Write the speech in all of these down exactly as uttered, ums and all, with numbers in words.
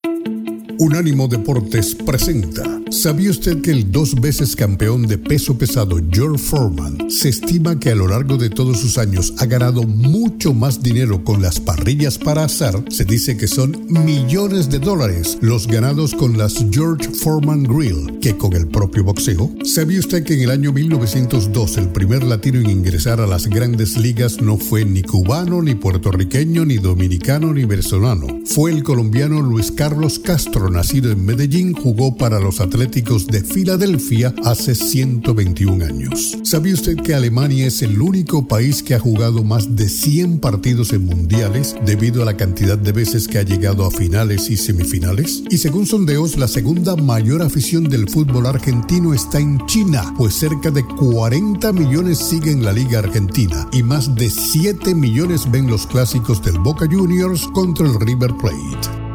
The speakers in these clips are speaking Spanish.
Unánimo Deportes presenta. ¿Sabía usted que el dos veces campeón de peso pesado George Foreman se estima que a lo largo de todos sus años ha ganado mucho más dinero con las parrillas para asar? Se dice que son millones de dólares los ganados con las George Foreman Grill que con el propio boxeo. ¿Sabía usted que en el año mil novecientos dos el primer latino en ingresar a las grandes ligas no fue ni cubano, ni puertorriqueño, ni dominicano, ni venezolano? Fue el colombiano Luis Carlos Castro, nacido en Medellín, jugó para los Atléticos de Filadelfia hace ciento veintiún años. ¿Sabía usted que Alemania es el único país que ha jugado más de cien partidos en mundiales debido a la cantidad de veces que ha llegado a finales y semifinales? Y según sondeos, la segunda mayor afición del fútbol argentino está en China, pues cerca de cuarenta millones siguen la Liga Argentina y más de siete millones ven los clásicos del Boca Juniors contra el River Plate.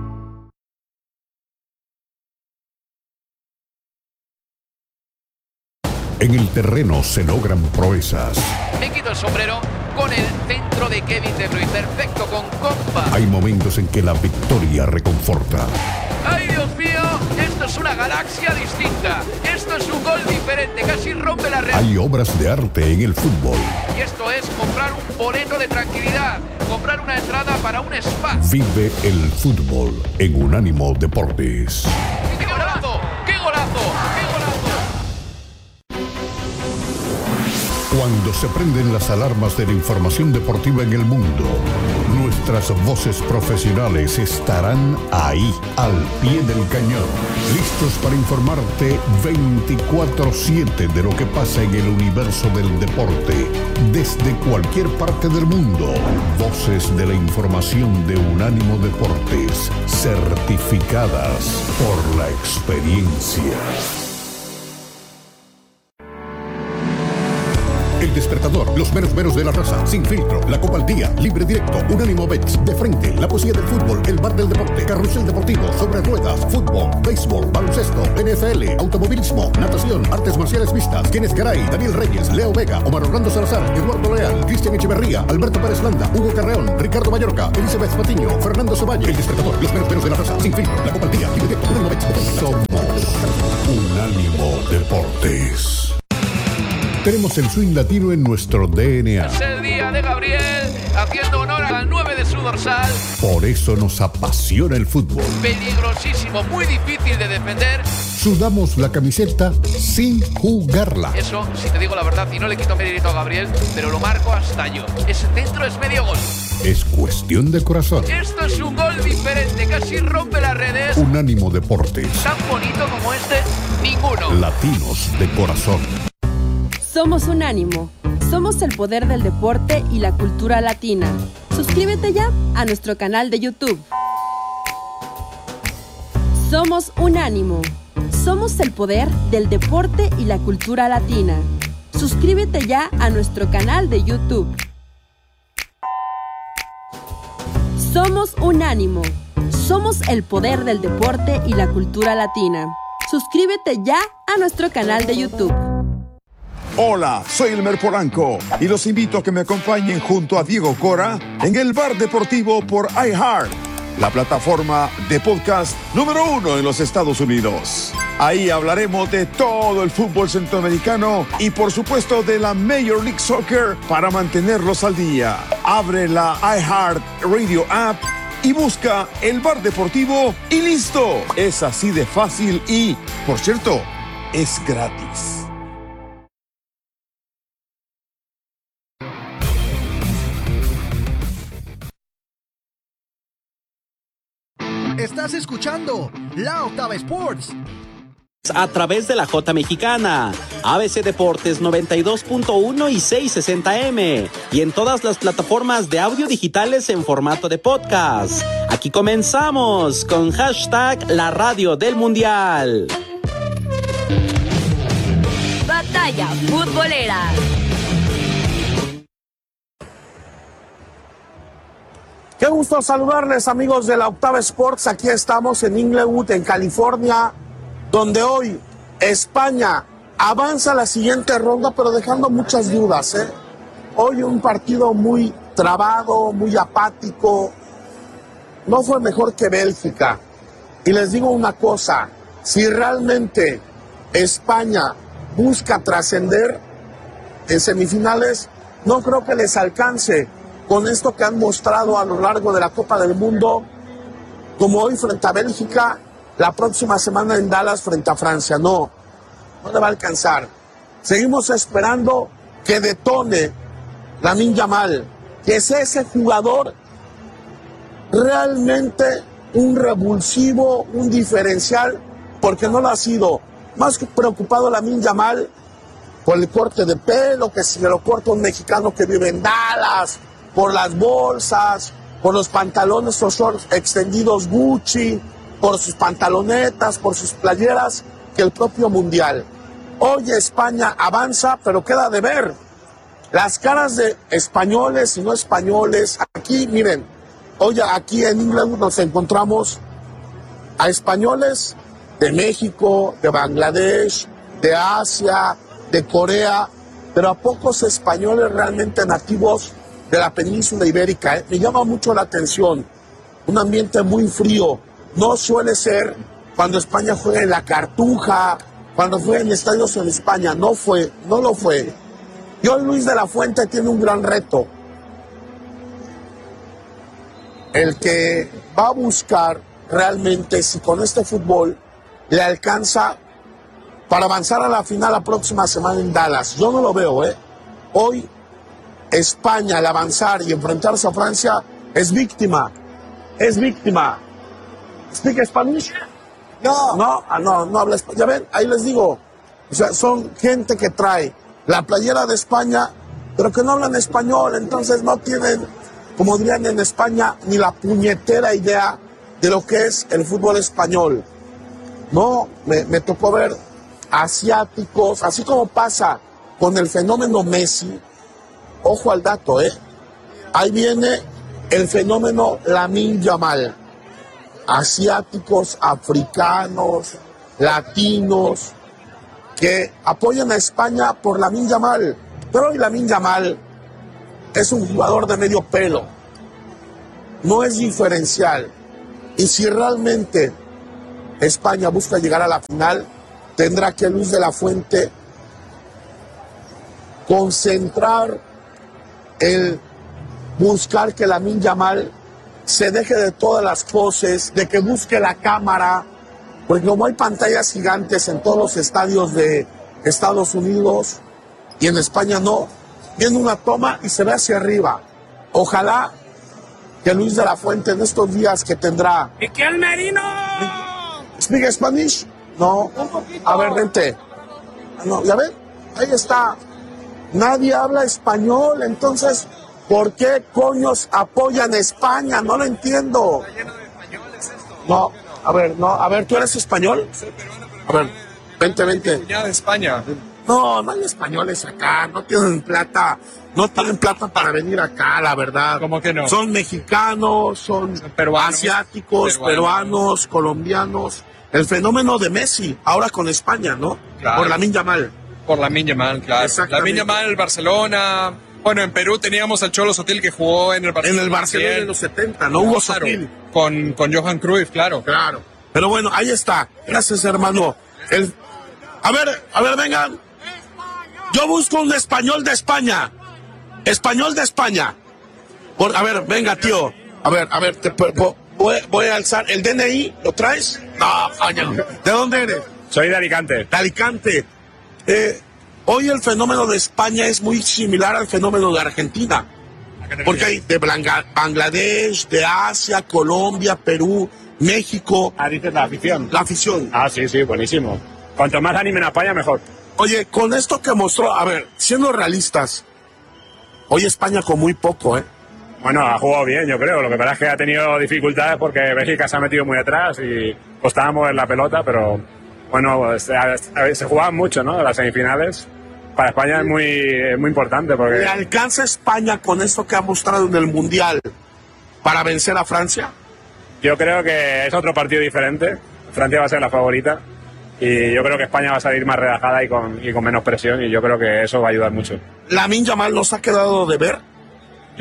En el terreno se logran proezas. Me quito el sombrero con el centro de Kevin De Bruyne, perfecto con compa. Hay momentos en que la victoria reconforta. ¡Ay, Dios mío! Esto es una galaxia distinta. Esto es un gol diferente, casi rompe la red. Hay obras de arte en el fútbol. Y esto es comprar un boleto de tranquilidad, comprar una entrada para un spa. Vive el fútbol en Unánimo Deportes. ¡Qué golazo! ¡Qué golazo! ¡Qué golazo! Cuando se prenden las alarmas de la información deportiva en el mundo, nuestras voces profesionales estarán ahí, al pie del cañón, listos para informarte veinticuatro siete de lo que pasa en el universo del deporte, desde cualquier parte del mundo. Voces de la información de Unánimo Deportes, certificadas por la experiencia. El Despertador, los meros meros de la raza, Sin Filtro, La Copa al Día, Libre Directo, Unánimo Bets, De Frente, La Poesía del Fútbol, El Bar del Deporte, Carrusel Deportivo, Sobre Ruedas, Fútbol, Béisbol, Baloncesto, N F L, Automovilismo, Natación, Artes Marciales Mixtas, Kenneth Garay, Daniel Reyes, Leo Vega, Omar Orlando Salazar, Eduardo Leal, Cristian Echeverría, Alberto Pérez Landa, Hugo Carreón, Ricardo Mallorca, Elizabeth Patiño, Fernando Ceballos. El Despertador, los meros meros de la raza, Sin Filtro, La Copa al Día, Libre Directo, Unánimo Bets, De Frente. Somos Unánimo Deportes. Tenemos el swing latino en nuestro D N A. Es el día de Gabriel, haciendo honor al nueve de su dorsal. Por eso nos apasiona el fútbol. Peligrosísimo, muy difícil de defender. Sudamos la camiseta sin jugarla. Eso, si te digo la verdad, y no le quito mérito a Gabriel, pero lo marco hasta yo. Ese centro es medio gol. Es cuestión de corazón. Esto es un gol diferente, casi rompe las redes. Unánimo Deportes. Tan bonito como este, ninguno. Latinos de corazón. Somos Unánimo. Somos el poder del deporte y la cultura latina. Suscríbete ya a nuestro canal de YouTube. Somos Unánimo. Somos el poder del deporte y la cultura latina. Suscríbete ya a nuestro canal de YouTube. Somos Unánimo. Somos el poder del deporte y la cultura latina. Suscríbete ya a nuestro canal de YouTube. Hola, soy Elmer Polanco y los invito a que me acompañen junto a Diego Cora en el Bar Deportivo por iHeart, la plataforma de podcast número uno en los Estados Unidos. Ahí hablaremos de todo el fútbol centroamericano y por supuesto de la Major League Soccer para mantenerlos al día. Abre la iHeart Radio App y busca el Bar Deportivo y listo. Es así de fácil y, por cierto, es gratis. Estás escuchando La Octava Sports a través de la J Mexicana, A B C Deportes noventa y dos punto uno y seiscientos sesenta eme y en todas las plataformas de audio digitales en formato de podcast. Aquí comenzamos con hashtag La Radio del Mundial. Batalla futbolera. Qué gusto saludarles, amigos de la Octava Sports. Aquí estamos en Inglewood, en California, donde hoy España avanza a la siguiente ronda, pero dejando muchas dudas, ¿eh? Hoy un partido muy trabado, muy apático. No fue mejor que Bélgica. Y les digo una cosa, si realmente España busca trascender en semifinales, no creo que les alcance con esto que han mostrado a lo largo de la Copa del Mundo, como hoy frente a Bélgica, la próxima semana en Dallas frente a Francia. No, no le va a alcanzar. Seguimos esperando que detone Lamine Yamal, que es ese jugador realmente un revulsivo, un diferencial, porque no lo ha sido. Más que preocupado Lamine Yamal por el corte de pelo, que si me lo corta un mexicano que vive en Dallas, por las bolsas, por los pantalones o shorts extendidos Gucci, por sus pantalonetas, por sus playeras, que el propio Mundial. Hoy España avanza, pero queda de ver. Las caras de españoles y no españoles, aquí, miren, hoy aquí en Inglaterra nos encontramos a españoles de México, de Bangladesh, de Asia, de Corea, pero a pocos españoles realmente nativos de la península ibérica. ¿eh? Me llama mucho la atención, un ambiente muy frío. No suele ser cuando España juega en la Cartuja, cuando juega en estadios en España. No fue, no lo fue. Y hoy Luis de la Fuente tiene un gran reto. El que va a buscar realmente si con este fútbol le alcanza para avanzar a la final la próxima semana en Dallas. Yo no lo veo, ¿eh? Hoy España al avanzar y enfrentarse a Francia es víctima. Es víctima. ¿Speak Spanish? No. No, ah, no, no habla español. Ya ven, ahí les digo. O sea, son gente que trae la playera de España, pero que no hablan español, entonces no tienen, como dirían en España, ni la puñetera idea de lo que es el fútbol español. No, me, me tocó ver asiáticos, así como pasa con el fenómeno Messi. Ojo al dato, ¿eh? Ahí viene el fenómeno Lamine Yamal. Asiáticos, africanos, latinos, que apoyan a España por Lamine Yamal. Pero hoy Lamine Yamal es un jugador de medio pelo. No es diferencial. Y si realmente España busca llegar a la final, tendrá que Luis de la Fuente concentrar el buscar que Lamine Yamal se deje de todas las poses, de que busque la cámara, porque como hay pantallas gigantes en todos los estadios de Estados Unidos y en España no, viene una toma y se ve hacia arriba. Ojalá que Luis de la Fuente en estos días que tendrá... ¡Miquel Merino! ¿Speak Spanish? No. A ver, vente. No, ¿ya ven? Ahí está. Nadie habla español, entonces, ¿por qué coños apoyan a España? No lo entiendo. Está lleno de españoles esto. No, a ver, no, a ver, ¿tú eres español? Soy peruano, pero A ver, vente, vente. cuñado de España. No, no hay españoles acá, no tienen plata, no tienen plata para venir acá, la verdad. ¿Cómo que no? Son mexicanos, son, Son peruanos, asiáticos, peruanos. peruanos, colombianos. El fenómeno de Messi, ahora con España, ¿no? Claro. Por Lamine Yamal. Por Lamine Yamal, claro. Exactamente. Lamine Yamal, Barcelona. Bueno, en Perú teníamos al Cholo Sotil que jugó en el En Barcelona. el Barcelona también. de los setenta, ¿no? Hugo Claro, Sotil. Con, con Johan Cruyff, claro. Claro. Pero bueno, ahí está. Gracias, hermano. El... A ver, a ver, vengan. Yo busco un español de España. Español de España. Por, a ver, venga, tío. A ver, a ver, te, po- po- voy, voy a alzar. ¿El D N I lo traes? No, coño. ¿De dónde eres? Soy de Alicante. De Alicante. Eh, hoy el fenómeno de España es muy similar al fenómeno de Argentina. Porque hay de Blanca- Bangladesh, de Asia, Colombia, Perú, México. Ah, dices la afición. La afición. Ah, sí, sí, buenísimo. Cuanto más animen a España, mejor. Oye, con esto que mostró, a ver, siendo realistas, hoy España con muy poco, ¿eh? Bueno, ha jugado bien, yo creo. Lo que pasa es que ha tenido dificultades porque Bélgica se ha metido muy atrás y costaba mover la pelota, pero bueno, se, se jugaban mucho, ¿no? Las semifinales. Para España es muy, es muy importante porque... ¿Le alcanza España con esto que ha mostrado en el Mundial para vencer a Francia? Yo creo que es otro partido diferente. Francia va a ser la favorita y yo creo que España va a salir más relajada y con, y con menos presión y yo creo que eso va a ayudar mucho. ¿Lamine Yamal nos ha quedado de ver?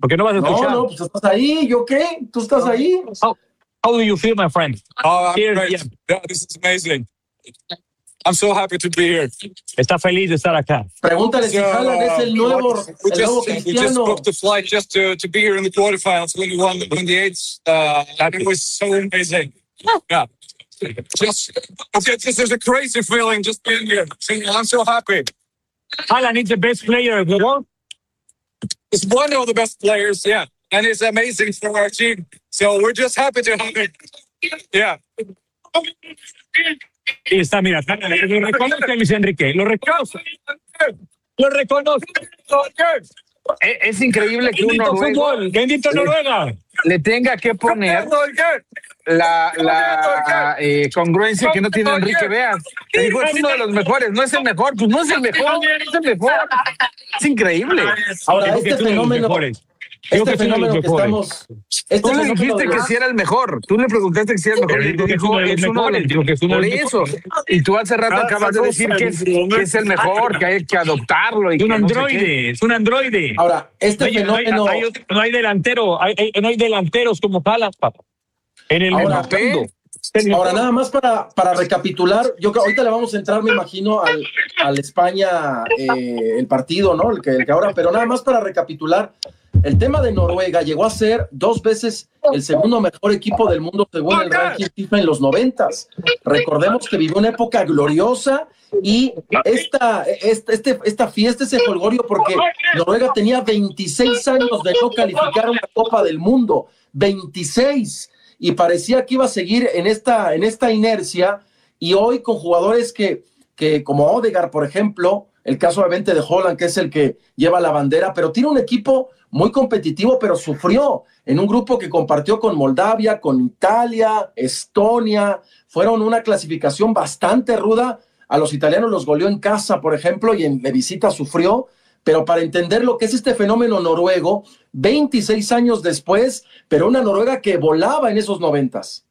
Porque no vas a escuchar. No, no, pues estás ahí, ¿yo qué? ¿Tú estás ahí? How, how do you feel, my friend? Oh, I'm Here, great. yeah. Yeah, this is amazing. I'm so happy to be here. Está feliz de estar acá. Pregúntale si Haaland es el nuevo, we el just, nuevo we just Cristiano. booked the flight just to, to be here in the quarterfinals when we won the twenty-eighth. Uh, it was so amazing. Yeah. Just, it's just, there's a crazy feeling just being here. I'm so happy. Haaland is the best player of the world. He's one of the best players, yeah. And it's amazing for our team. So we're just happy to have him. Yeah. Y está, mira, lo reconoce Luis Enrique, lo reconoce. Lo reconoce. Es, es increíble que un Bendito noruego fútbol, bendito Noruega. le tenga que poner la, la eh, congruencia que no tiene Enrique Veas. Le dijo, es uno de los mejores, no es el mejor, pues no es el mejor, no es el mejor. Es increíble. Ahora, este fenómeno, este fenómeno que estamos... Este Tú le dijiste de... que si era el mejor. Tú le preguntaste que si era el mejor. Y dijo, dijo es uno de los mejores. Por eso. Y tú hace rato acabas de decir que es, que es el mejor, que hay que adoptarlo. Y es un que androide, no sé es un androide. Ahora, este Oye, fenómeno... No hay, no hay, no hay delantero, hay, hay, no hay delanteros como Haaland, papá. En el Ahora, mundo. Ahora, nada más para, para recapitular, yo creo ahorita le vamos a entrar, me imagino, al, al España, eh, el partido, ¿no? El que, el que ahora, pero nada más para recapitular, el tema de Noruega llegó a ser dos veces el segundo mejor equipo del mundo según el ranking FIFA en los noventas. Recordemos que vivió una época gloriosa y esta, esta, este, esta fiesta, ese jolgorio, porque Noruega tenía veintiséis años de no calificar una Copa del Mundo, veintiséis, y parecía que iba a seguir en esta, en esta inercia, y hoy con jugadores que, que como Odegaard, por ejemplo, el caso obviamente de Haaland, que es el que lleva la bandera, pero tiene un equipo muy competitivo, pero sufrió en un grupo que compartió con Moldavia, con Italia, Estonia, fueron una clasificación bastante ruda, a los italianos los goleó en casa, por ejemplo, y en de visita sufrió, pero para entender lo que es este fenómeno noruego, veintiséis años después, pero una Noruega que volaba en esos noventas.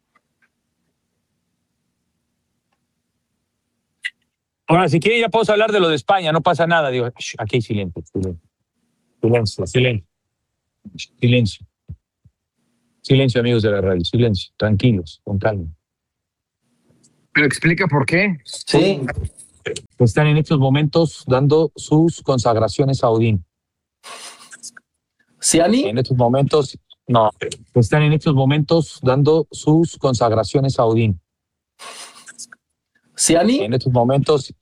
Ahora, si quieren ya podemos hablar de lo de España, no pasa nada. Digo, aquí hay silencio, silencio, silencio, silencio, silencio, silencio, amigos de la radio, silencio, tranquilos, con calma. Pero explica por qué. Sí. Están en estos momentos dando sus consagraciones a Odín. ¿Siani? En estos momentos, no. Están en estos momentos dando sus consagraciones a Odín. ¿Siani? En estos momentos,